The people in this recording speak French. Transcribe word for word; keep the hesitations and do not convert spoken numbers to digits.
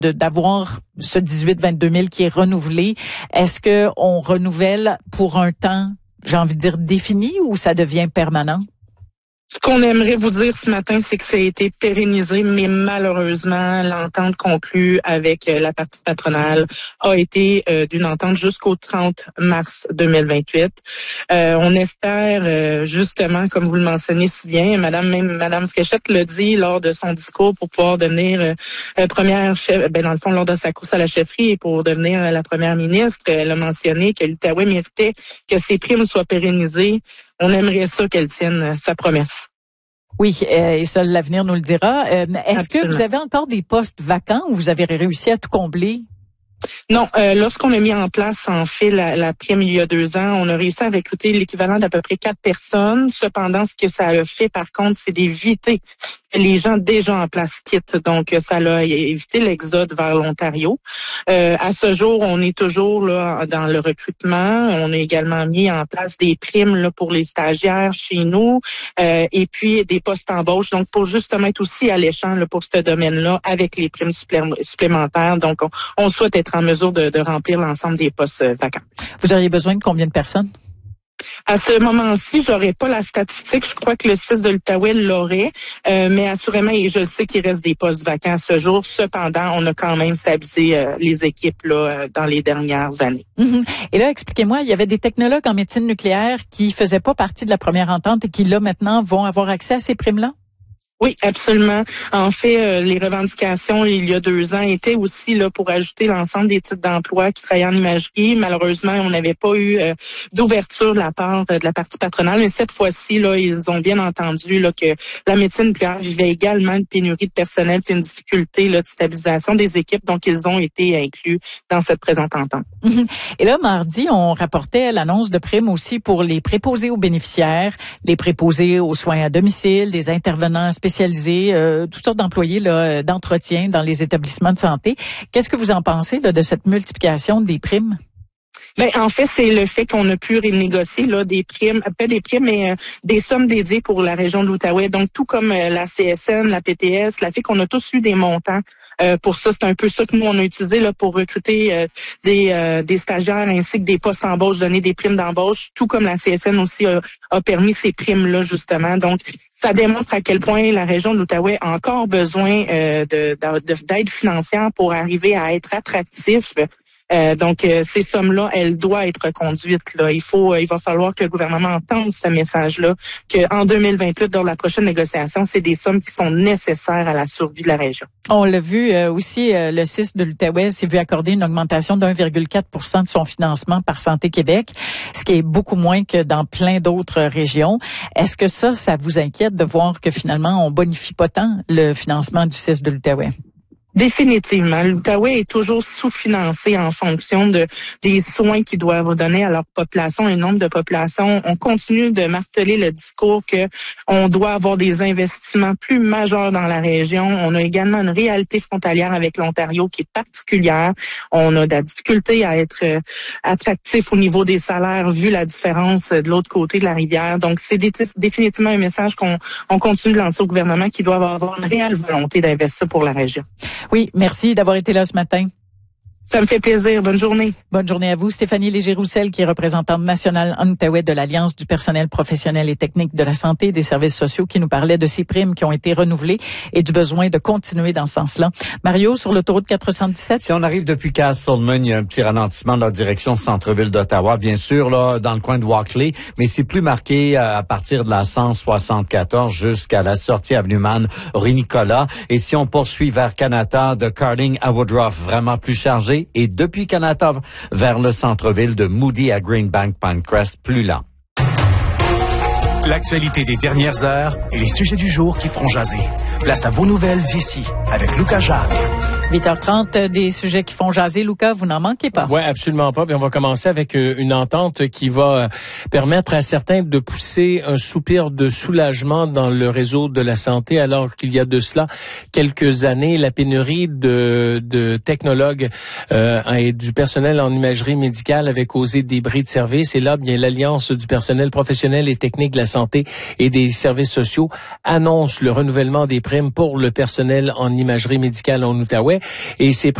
de, d'avoir ce dix-huit vingt-deux mille qui est renouvelé. Est-ce que on renouvelle pour un temps, j'ai envie de dire défini, ou ça devient permanent? Ce qu'on aimerait vous dire ce matin, c'est que ça a été pérennisé, mais malheureusement, l'entente conclue avec la partie patronale a été euh, d'une entente jusqu'au trente mars deux mille vingt-huit. Euh, on espère euh, justement, comme vous le mentionnez si bien, Madame même Madame Fréchette l'a dit lors de son discours pour pouvoir devenir euh, première chef, ben dans le fond lors de sa course à la chefferie et pour devenir euh, la première ministre, elle a mentionné que l'Outaouais méritait que ses primes soient pérennisées. On aimerait ça qu'elle tienne sa promesse. Oui, euh, et ça, l'avenir nous le dira. Euh, est-ce Absolument. que vous avez encore des postes vacants ou vous avez réussi à tout combler? Non, euh, lorsqu'on a mis en place, en fait, la, la prime il y a deux ans, on a réussi à recruter l'équivalent d'à peu près quatre personnes. Cependant, ce que ça a fait, par contre, c'est d'éviter que les gens déjà en place quittent. Donc, ça a évité l'exode vers l'Ontario. Euh, à ce jour, on est toujours là dans le recrutement. On a également mis en place des primes là pour les stagiaires chez nous euh, et puis des postes embauches. Donc, pour justement être aussi alléchant là, pour ce domaine-là avec les primes supplé- supplémentaires. Donc, on, on souhaite être en mesure de, de remplir l'ensemble des postes vacants. Vous auriez besoin de combien de personnes? À ce moment-ci, j'aurais pas la statistique. Je crois que le C I S de l'Outaouais l'aurait, euh, mais assurément, et je sais qu'il reste des postes vacants à ce jour. Cependant, on a quand même stabilisé euh, les équipes là euh, dans les dernières années. Mm-hmm. Et là, expliquez-moi, il y avait des technologues en médecine nucléaire qui faisaient pas partie de la première entente et qui, là, maintenant, vont avoir accès à ces primes-là? Oui, absolument. En fait, euh, les revendications il y a deux ans étaient aussi là pour ajouter l'ensemble des titres d'emploi qui travaillaient en imagerie. Malheureusement, on n'avait pas eu euh, d'ouverture de la part euh, de la partie patronale. Mais cette fois-ci, là, ils ont bien entendu là que la médecine nucléaire vivait également une pénurie de personnel, puis une difficulté là, de stabilisation des équipes. Donc, ils ont été inclus dans cette présente entente. Mm-hmm. Et là, mardi, on rapportait l'annonce de primes aussi pour les préposés aux bénéficiaires, les préposés aux soins à domicile, des intervenants spécialisés. spécialisés, euh, toutes sortes d'employés là, d'entretien dans les établissements de santé. Qu'est-ce que vous en pensez là, de cette multiplication des primes? Ben en fait, c'est le fait qu'on a pu renégocier là des primes, pas des primes, mais euh, des sommes dédiées pour la région de l'Outaouais. Donc tout comme euh, la C S N, la P T S, la fait qu'on a tous eu des montants euh, pour ça. C'est un peu ça que nous on a utilisé là pour recruter euh, des euh, des stagiaires ainsi que des postes d'embauche, donner des primes d'embauche. Tout comme la C S N aussi a, a permis ces primes là justement. Donc ça démontre à quel point la région de l'Outaouais a encore besoin euh, de, de d'aide financière pour arriver à être attractif. Euh, donc, euh, ces sommes-là, elles doivent être conduites. Là. Il faut, euh, il va falloir que le gouvernement entende ce message-là, qu'en deux mille vingt-huit, dans la prochaine négociation, c'est des sommes qui sont nécessaires à la survie de la région. On l'a vu euh, aussi, euh, le C I S de l'Outaouais s'est vu accorder une augmentation d'un virgule quatre pour cent de son financement par Santé Québec, ce qui est beaucoup moins que dans plein d'autres régions. Est-ce que ça, ça vous inquiète de voir que finalement, on bonifie pas tant le financement du C I S de l'Outaouais? Définitivement. L'Outaouais est toujours sous-financé en fonction de des soins qu'ils doivent donner à leur population et le nombre de populations. On continue de marteler le discours que on doit avoir des investissements plus majeurs dans la région. On a également une réalité frontalière avec l'Ontario qui est particulière. On a de la difficulté à être euh, attractif au niveau des salaires vu la différence de l'autre côté de la rivière. Donc, c'est dé- définitivement un message qu'on on continue de lancer au gouvernement qui doit avoir une réelle volonté d'investir pour la région. Oui, merci d'avoir été là ce matin. Ça me fait plaisir. Bonne journée. Bonne journée à vous. Stéphanie Léger-Roussel, qui est représentante nationale en Outaouais de l'Alliance du personnel professionnel et technique de la santé et des services sociaux, qui nous parlait de ces primes qui ont été renouvelées et du besoin de continuer dans ce sens-là. Mario, sur l'autoroute quatre cent dix-sept. Si on arrive depuis Castleman, il y a un petit ralentissement dans la direction centre-ville d'Ottawa, bien sûr, là, dans le coin de Walkley, mais c'est plus marqué à partir de la cent soixante-quatorze jusqu'à la sortie avenue Man, rue Nicolas. Et si on poursuit vers Canada, de Carling à Woodruff, vraiment plus chargé. Et depuis Canada vers le centre-ville de Moody à Greenbank, Pinecrest, plus lent. L'actualité des dernières heures et les sujets du jour qui feront jaser. Place à vos nouvelles d'ici avec Lucas Jacques. huit heures trente, des sujets qui font jaser. Lucas, vous n'en manquez pas. Oui, absolument pas. Puis on va commencer avec une entente qui va permettre à certains de pousser un soupir de soulagement dans le réseau de la santé, alors qu'il y a de cela quelques années, la pénurie de, de technologues euh, et du personnel en imagerie médicale avait causé des bris de service. Et là, bien, l'Alliance du personnel professionnel et technique de la santé et des services sociaux annonce le renouvellement des primes pour le personnel en imagerie médicale en Outaouais. et c'est